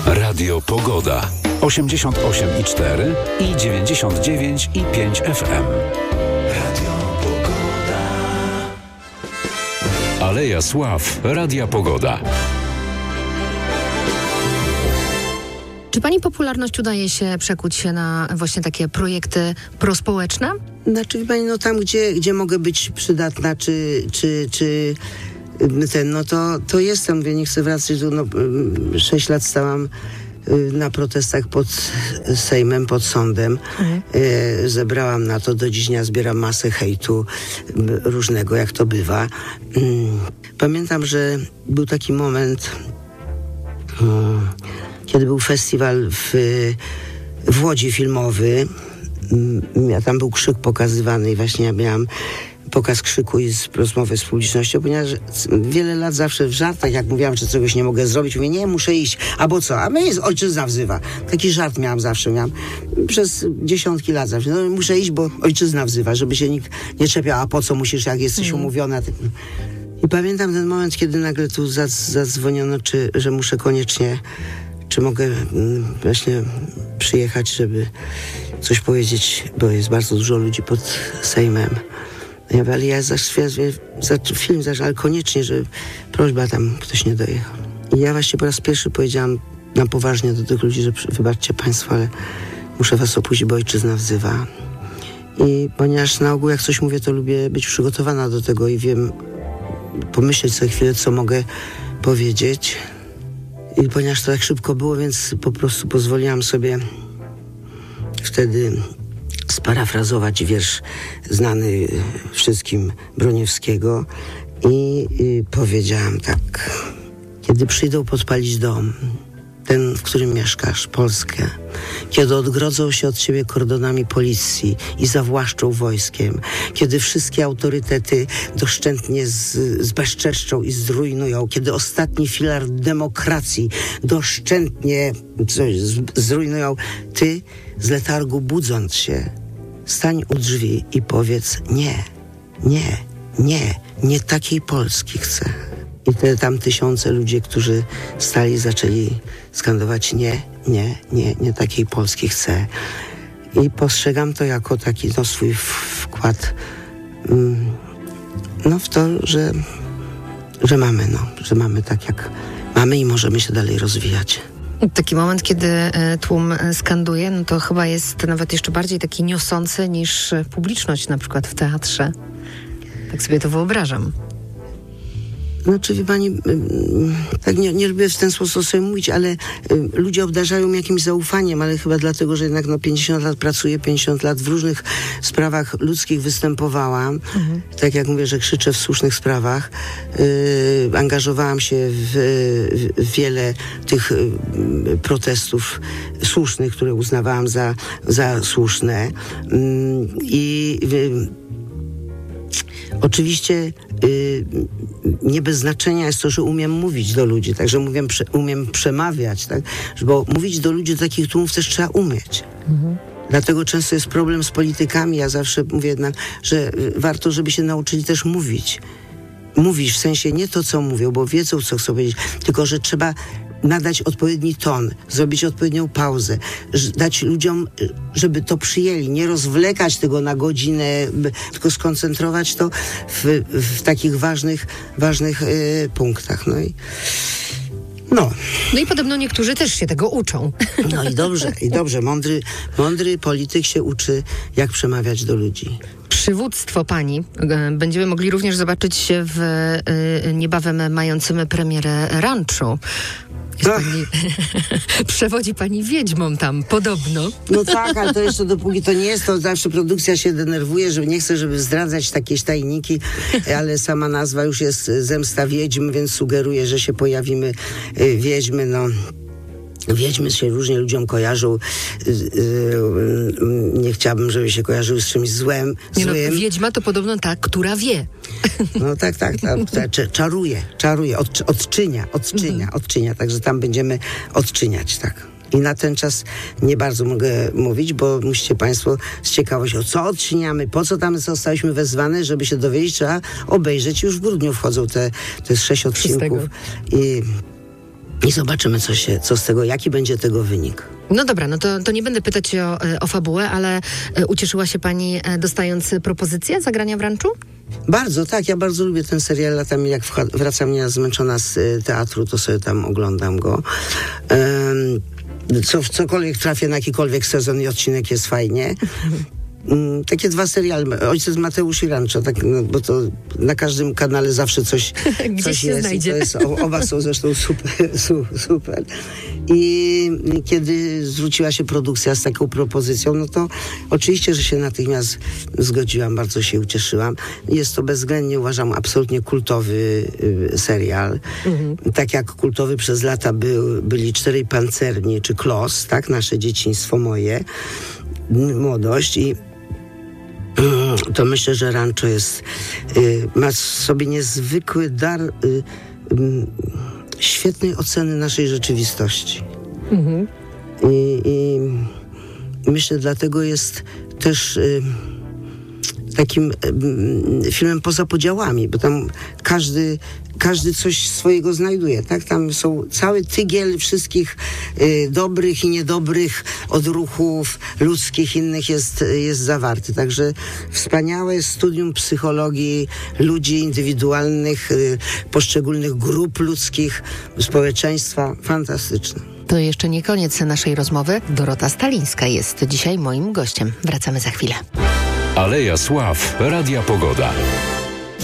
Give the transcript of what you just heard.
Radio Pogoda. 88,4 i 99,5 FM. Radio Pogoda. Aleja Sław. Radia Pogoda. Czy pani popularność udaje się przekuć się na właśnie takie projekty prospołeczne? Znaczy, pani, no tam, gdzie mogę być przydatna, czy to jestem. Mówię, nie chcę wracać, 6 lat stałam na protestach pod Sejmem, pod sądem. Zebrałam na to, do dziś dnia zbieram masę hejtu różnego, jak to bywa. Pamiętam, że był taki moment, kiedy był festiwal w Łodzi filmowy. Tam był krzyk pokazywany i właśnie ja miałam pokaz krzyku i rozmowę z publicznością, ponieważ wiele lat zawsze w żartach, jak mówiłam, że czegoś nie mogę zrobić, mówię, nie, muszę iść, albo co, a mnie jest ojczyzna wzywa. Taki żart miałam przez dziesiątki lat zawsze, no muszę iść, bo ojczyzna wzywa, żeby się nikt nie czepiał, a po co musisz, jak jesteś umówiona. I pamiętam ten moment, kiedy nagle tu zadzwoniono, że muszę koniecznie, czy mogę właśnie przyjechać, żeby coś powiedzieć, bo jest bardzo dużo ludzi pod Sejmem. Ja mówię, ale ja za film, ale koniecznie, że prośba, tam ktoś nie dojechał. I ja właśnie po raz pierwszy powiedziałam na poważnie do tych ludzi, że wybaczcie państwo, ale muszę was opuścić, bo ojczyzna wzywa. I ponieważ na ogół jak coś mówię, to lubię być przygotowana do tego i wiem, pomyśleć sobie chwilę, co mogę powiedzieć. I ponieważ to tak szybko było, więc po prostu pozwoliłam sobie wtedy sparafrazować wiersz znany wszystkim Broniewskiego i powiedziałam tak: kiedy przyjdą podpalić dom, ten, w którym mieszkasz, Polskę, kiedy odgrodzą się od ciebie kordonami policji i zawłaszczą wojskiem, kiedy wszystkie autorytety doszczętnie zbezczeszczą i zrujnują, kiedy ostatni filar demokracji doszczętnie zrujnują, ty z letargu budząc się, stań u drzwi i powiedz nie takiej Polski chcę. I tam tysiące ludzi, którzy stali, zaczęli skandować nie takiej Polski chcę. I postrzegam to jako taki swój wkład w to, że mamy tak jak mamy i możemy się dalej rozwijać. Taki moment, kiedy tłum skanduje, no to chyba jest nawet jeszcze bardziej taki niosący niż publiczność na przykład w teatrze. Tak sobie to wyobrażam. Znaczy, wie pani, tak nie lubię w ten sposób sobie mówić, ale ludzie obdarzają mnie jakimś zaufaniem, ale chyba dlatego, że jednak 50 lat pracuję, 50 lat w różnych sprawach ludzkich występowałam. Tak jak mówię, że krzyczę w słusznych sprawach. Angażowałam się w wiele tych protestów słusznych, które uznawałam za słuszne. Oczywiście nie bez znaczenia jest to, że umiem mówić do ludzi, także umiem przemawiać, tak? Bo mówić do ludzi, do takich tłumów też trzeba umieć. Dlatego często jest problem z politykami. Ja zawsze mówię, że warto, żeby się nauczyli też mówić. Mówisz w sensie nie to, co mówią, bo wiedzą, co chcą powiedzieć, tylko że trzeba nadać odpowiedni ton, zrobić odpowiednią pauzę, dać ludziom, żeby to przyjęli, nie rozwlekać tego na godzinę, tylko skoncentrować to w takich ważnych punktach. No i podobno niektórzy też się tego uczą. No i dobrze. Mądry polityk się uczy, jak przemawiać do ludzi. Przywództwo pani będziemy mogli również zobaczyć w niebawem mającym premierę Ranczu. Przewodzi pani wiedźmą tam, podobno. No tak, ale to jeszcze dopóki to nie jest, to zawsze produkcja się denerwuje, że nie chce, żeby zdradzać takie tajniki, ale sama nazwa już jest Zemsta Wiedźm, więc sugeruje, że się pojawimy wiedźmy, Wiedźmy się różnie ludziom kojarzą. Nie chciałabym, żeby się kojarzyły z czymś złym. Wiedźma to podobno ta, która wie. No tak. Czaruje, odczynia. Także tam będziemy odczyniać, tak. I na ten czas nie bardzo mogę mówić, bo musicie państwo z ciekawością, co odczyniamy, po co tam zostaliśmy wezwane, żeby się dowiedzieć, trzeba obejrzeć. Już w grudniu wchodzą te 6 odcinków. I zobaczymy, co z tego, jaki będzie tego wynik. No dobra, no to nie będę pytać o fabułę, ale ucieszyła się pani dostając propozycję zagrania w Ranczu? Bardzo, tak. Ja bardzo lubię ten serial. Latami jak wracam zmęczona z teatru, to sobie tam oglądam go. Cokolwiek trafię na jakikolwiek sezon i odcinek jest fajnie. Takie 2 seriale, Ojciec Mateusz i Ranczo, tak, no, bo to na każdym kanale zawsze coś się jest. znajdzie. To jest, oba są zresztą super. I kiedy zwróciła się produkcja z taką propozycją, no to oczywiście, że się natychmiast zgodziłam, bardzo się ucieszyłam. Jest to bezwzględnie, uważam, absolutnie kultowy serial. Tak jak kultowy przez lata byli 4 Pancerni czy Klos, tak, nasze dzieciństwo, moje, młodość i to myślę, że Ranczo ma w sobie niezwykły dar świetnej oceny naszej rzeczywistości. I myślę, dlatego jest też takim filmem poza podziałami, bo tam każdy coś swojego znajduje, tak? Tam są cały tygiel wszystkich dobrych i niedobrych odruchów ludzkich, innych jest zawarty. Także wspaniałe studium psychologii ludzi indywidualnych, poszczególnych grup ludzkich, społeczeństwa. Fantastyczne. To jeszcze nie koniec naszej rozmowy. Dorota Stalińska jest dzisiaj moim gościem. Wracamy za chwilę. Aleja Sław, Radia Pogoda.